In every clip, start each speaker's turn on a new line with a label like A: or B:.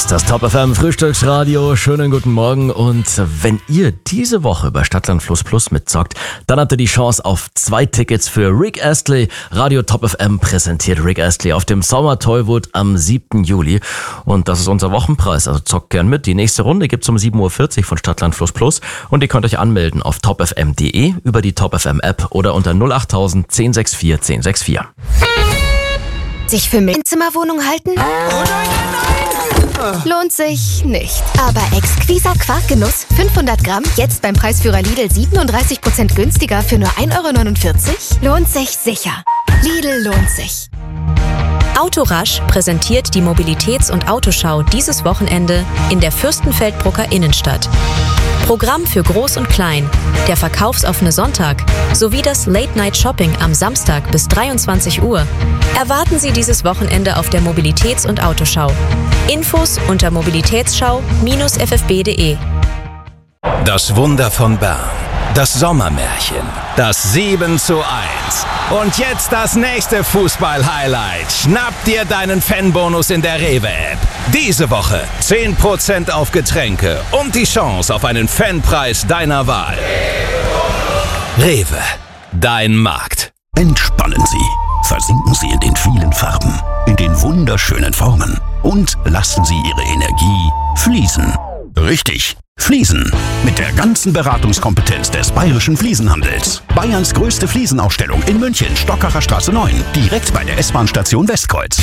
A: ist das Top FM Frühstücksradio. Schönen guten Morgen. Und wenn ihr diese Woche bei Stadtland Fluss Plus mitzockt, dann habt ihr die Chance auf 2 Tickets für Rick Astley. Radio Top FM präsentiert Rick Astley auf dem Sommer Tollwood am 7. Juli. Und das ist unser Wochenpreis. Also zockt gern mit. Die nächste Runde gibt's um 7.40 Uhr von Stadtland Fluss Plus. Und ihr könnt euch anmelden auf topfm.de, über die Top FM App oder unter 08000 1064 1064.
B: Sich für Zimmerwohnung halten? Lohnt sich nicht. Aber exquiser Quarkgenuss, 500 Gramm, jetzt beim Preisführer Lidl 37% günstiger für nur 1,49 €? Lohnt sich sicher. Lidl lohnt sich.
C: Autorasch präsentiert die Mobilitäts- und Autoschau dieses Wochenende in der Fürstenfeldbrucker Innenstadt. Programm für Groß und Klein, der verkaufsoffene Sonntag sowie das Late-Night-Shopping am Samstag bis 23 Uhr. Erwarten Sie dieses Wochenende auf der Mobilitäts- und Autoschau. Infos unter mobilitätsschau-ffb.de.
D: Das Wunder von Bern. Das Sommermärchen. Das 7:1. Und jetzt das nächste Fußball-Highlight. Schnapp dir deinen Fanbonus in der Rewe-App. Diese Woche 10% auf Getränke und die Chance auf einen Fanpreis deiner Wahl. Rewe. Dein Markt.
E: Entspannen Sie. Versinken Sie in den vielen Farben, in den wunderschönen Formen und lassen Sie Ihre Energie fließen. Richtig, fließen. Mit der ganzen Beratungskompetenz des Bayerischen Fliesenhandels. Bayerns größte Fliesenausstellung in München, Stockacher Straße 9, direkt bei der S-Bahn-Station Westkreuz.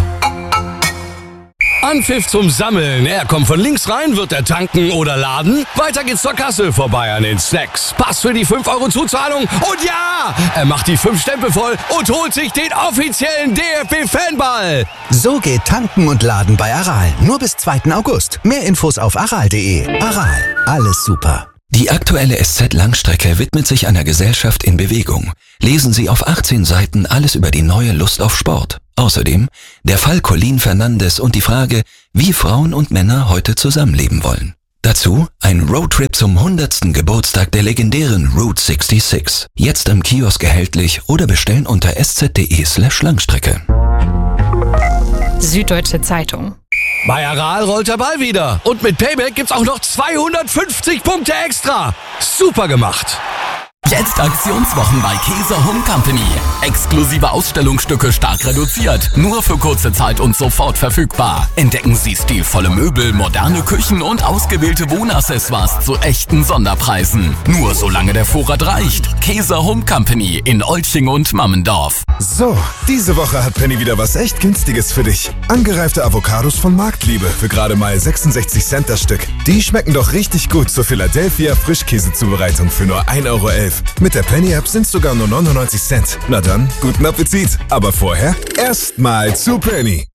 F: Anpfiff zum Sammeln. Er kommt von links rein, wird er tanken oder laden? Weiter geht's zur Kasse vorbei an den Snacks. Pass für die 5 € Zuzahlung und ja! Er macht die 5 Stempel voll und holt sich den offiziellen DFB-Fanball.
G: So geht Tanken und Laden bei Aral. Nur bis 2. August. Mehr Infos auf aral.de. Aral. Alles super.
H: Die aktuelle SZ-Langstrecke widmet sich einer Gesellschaft in Bewegung. Lesen Sie auf 18 Seiten alles über die neue Lust auf Sport. Außerdem der Fall Colleen Fernandes und die Frage, wie Frauen und Männer heute zusammenleben wollen. Dazu ein Roadtrip zum 100. Geburtstag der legendären Route 66. Jetzt im Kiosk erhältlich oder bestellen unter sz.de/Langstrecke.
I: Süddeutsche Zeitung.
F: Bei Aral rollt der Ball wieder. Und mit Payback gibt's auch noch 250 Punkte extra. Super gemacht.
J: Jetzt Aktionswochen bei Käse Home Company. Exklusive Ausstellungsstücke stark reduziert. Nur für kurze Zeit und sofort verfügbar. Entdecken Sie stilvolle Möbel, moderne Küchen und ausgewählte Wohnaccessoires zu echten Sonderpreisen. Nur solange der Vorrat reicht. Käse Home Company in Olching und Mammendorf.
K: So, diese Woche hat Penny wieder was echt Günstiges für dich. Angereifte Avocados von Marktliebe für gerade mal 66 Cent das Stück. Die schmecken doch richtig gut zur Philadelphia Frischkäsezubereitung für nur 1,11 €. Mit der Penny-App sind sogar nur 99 Cent. Na dann, guten Appetit. Aber vorher erstmal zu Penny.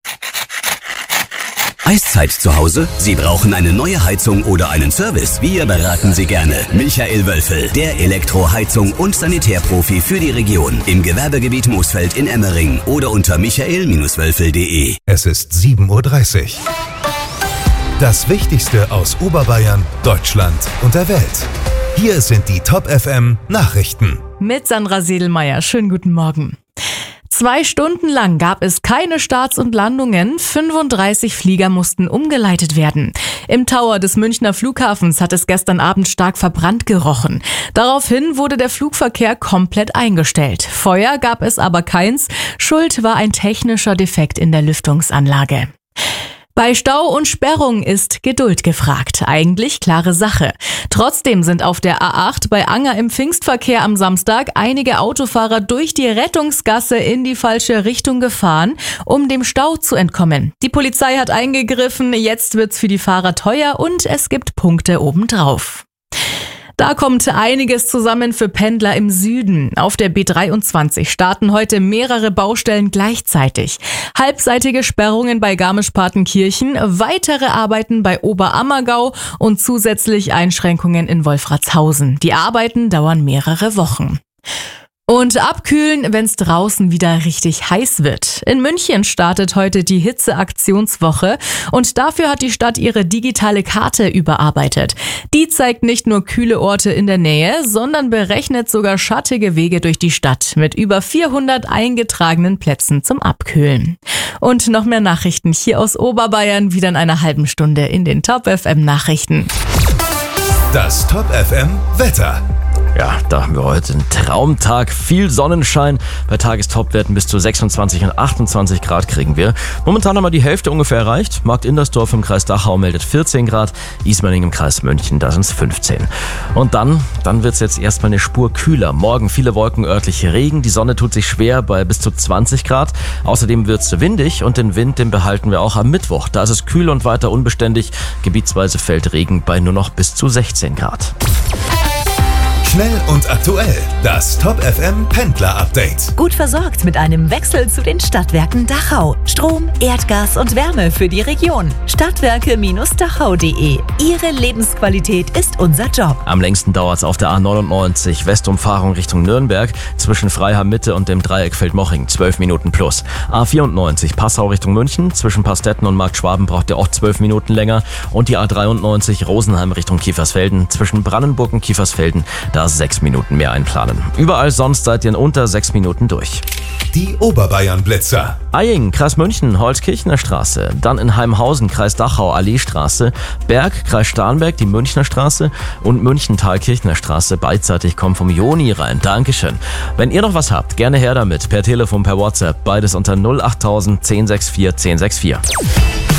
L: Eiszeit zu Hause? Sie brauchen eine neue Heizung oder einen Service? Wir beraten Sie gerne. Michael Wölfel, der Elektroheizung- und Sanitärprofi für die Region. Im Gewerbegebiet Moosfeld in Emmering oder unter michael-wölfel.de.
M: Es ist 7:30 Uhr. Das Wichtigste aus Oberbayern, Deutschland und der Welt. Hier sind die Top FM Nachrichten.
I: Mit Sandra Sedelmeier. Schönen guten Morgen. 2 Stunden lang gab es keine Starts und Landungen. 35 Flieger mussten umgeleitet werden. Im Tower des Münchner Flughafens hat es gestern Abend stark verbrannt gerochen. Daraufhin wurde der Flugverkehr komplett eingestellt. Feuer gab es aber keins. Schuld war ein technischer Defekt in der Lüftungsanlage. Bei Stau und Sperrung ist Geduld gefragt. Eigentlich klare Sache. Trotzdem sind auf der A8 bei Anger im Pfingstverkehr am Samstag einige Autofahrer durch die Rettungsgasse in die falsche Richtung gefahren, um dem Stau zu entkommen. Die Polizei hat eingegriffen, jetzt wird's für die Fahrer teuer und es gibt Punkte obendrauf. Da kommt einiges zusammen für Pendler im Süden. Auf der B23 starten heute mehrere Baustellen gleichzeitig. Halbseitige Sperrungen bei Garmisch-Partenkirchen, weitere Arbeiten bei Oberammergau und zusätzlich Einschränkungen in Wolfratshausen. Die Arbeiten dauern mehrere Wochen. Und abkühlen, wenn es draußen wieder richtig heiß wird. In München startet heute die Hitzeaktionswoche und dafür hat die Stadt ihre digitale Karte überarbeitet. Die zeigt nicht nur kühle Orte in der Nähe, sondern berechnet sogar schattige Wege durch die Stadt mit über 400 eingetragenen Plätzen zum Abkühlen. Und noch mehr Nachrichten hier aus Oberbayern wieder in einer halben Stunde in den Top FM Nachrichten.
M: Das Top FM Wetter.
A: Ja, da haben wir heute einen Traumtag, viel Sonnenschein. Bei Tagestopwerten bis zu 26 und 28 Grad kriegen wir. Momentan haben wir die Hälfte ungefähr erreicht. Markt Indersdorf im Kreis Dachau meldet 14 Grad, Ismaning im Kreis München, da sind es 15. Und dann wird es jetzt erstmal eine Spur kühler. Morgen viele Wolken, örtliche Regen, die Sonne tut sich schwer bei bis zu 20 Grad. Außerdem wird es windig und den Wind, den behalten wir auch am Mittwoch. Da ist es kühl und weiter unbeständig. Gebietsweise fällt Regen bei nur noch bis zu 16 Grad.
M: Schnell und aktuell. Das Top FM Pendler Update.
N: Gut versorgt mit einem Wechsel zu den Stadtwerken Dachau. Strom, Erdgas und Wärme für die Region. Stadtwerke-dachau.de. Ihre Lebensqualität ist unser Job.
A: Am längsten dauert es auf der A99 Westumfahrung Richtung Nürnberg zwischen Freiham Mitte und dem Dreieck Feldmoching 12 Minuten plus. A94 Passau Richtung München zwischen Pastetten und Markt Schwaben braucht ihr auch 12 Minuten länger. Und die A93 Rosenheim Richtung Kiefersfelden zwischen Brandenburg und Kiefersfelden, da 6 Minuten mehr einplanen. Überall sonst seid ihr in unter 6 Minuten durch.
M: Die Oberbayern-Blitzer.
A: Eying, Kreis München, Holzkirchener Straße. Dann in Heimhausen, Kreis Dachau, Alleestraße. Berg, Kreis Starnberg, die Münchner Straße. Und München-Thalkirchner Straße. Beidseitig kommt vom Joni rein. Dankeschön. Wenn ihr noch was habt, gerne her damit. Per Telefon, per WhatsApp. Beides unter 08000 1064 1064.